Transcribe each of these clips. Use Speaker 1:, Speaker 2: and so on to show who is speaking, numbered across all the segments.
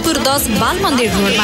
Speaker 1: भरतपुर 10 बाल मन्दिर रोडमा।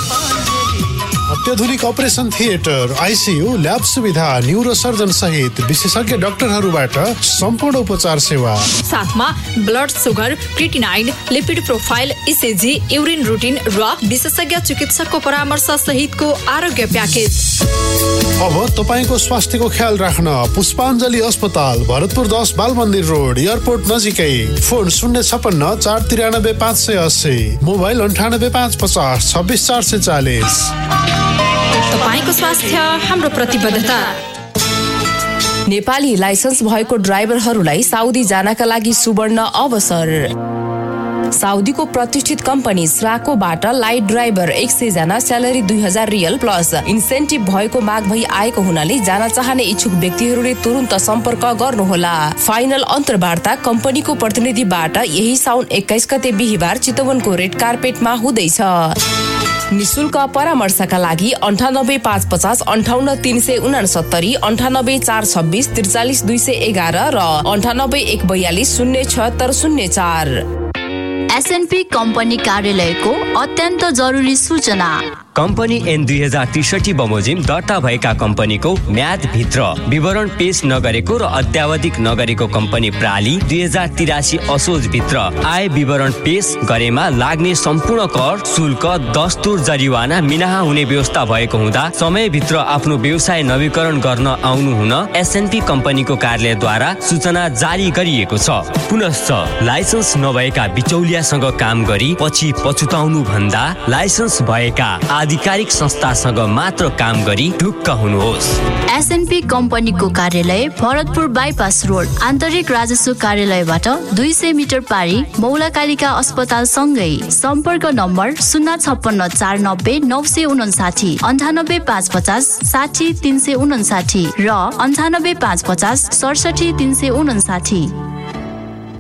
Speaker 2: अत्याधुनिक अपरेसन थिएटर, आइसियु, ल्याब सुविधा, न्युरोसर्जन सहित विशेषज्ञ डाक्टरहरूबाट सम्पूर्ण उपचार सेवा।
Speaker 1: साथमा blood sugar, creatinine, lipid profile, ECG, urine routine र विशेषज्ञ चिकित्सकको परामर्श सहितको आरोग्य प्याकेज।
Speaker 2: अब तपाईको स्वास्थ्यको ख्याल राख्न पुष्पाञ्जली अस्पताल, भरतपुर 10 बाल मन्दिर रोड, एयरपोर्ट नजिकै। Phone 056 493 580, mobile 98 550 26 440।
Speaker 1: तपाईको स्वास्थ्य हाम्रो प्रतिबद्धता।
Speaker 3: नेपाली लाइसेन्स भएको ड्राइभरहरूलाई साउदी जानका लागि सुवर्ण अवसर। साउदीको प्रतिष्ठित कम्पनी स्राकोबाट लाइट ड्राइभर 100 जना, स्यालेरी 2000 रियल प्लस इन्सेन्टिभ भएको माग भई आएको हुनाले जान चाहने इच्छुक व्यक्तिहरूले तुरुन्त सम्पर्क गर्नुहोला। फाइनल अन्तर्वार्ता कम्पनीको प्रतिनिधिबाट यही साउन 21 गते बिहिबार चितवनको रेड कार्पेटमा हुँदैछ। निशुल्क परामर्शका लागि 98 550 58 369, 98 426 43 211 र 98 142 076 04।
Speaker 4: एसएनपी कम्पनी कार्यालयको अत्यन्त जरुरी सूचना।
Speaker 5: कम्पनी N 2063 बमोजिम दर्ता भएका कम्पनीको म्याद भित्र विवरण पेश नगरेको र अत्यावधिक नगरेको कम्पनी प्राली 2083 असोज भित्र आय विवरण पेश गरेमा लाग्ने सम्पूर्ण कर, शुल्क, दस्तुर, जरिवाना मिनाहा हुने व्यवस्था भएको हुँदा समयभित्र आफ्नो व्यवसाय नवीकरण गर्न आउनु हुन एसएनपी कम्पनीको कार्यालयद्वारा सूचना जारी गरिएको छ। पुनश्च लाइसेन्स नभएका बिचौलियासँग काम गरी पछि पछुताउनु भन्दा लाइसेन्स भएका आधिकारिक संस्थासँग मात्र काम गरी ढुक्क हुनुहोस्।
Speaker 4: एसएनपी कम्पनीको कार्यालय भरतपुर बाइपास रोड, आन्तरिक राजस्व कार्यालयबाट 200 मिटर पारी, मौलाकालिका अस्पताल सँगै। सम्पर्क नम्बर 056 490 959, 98 550 60 359 र 98 550 67 359।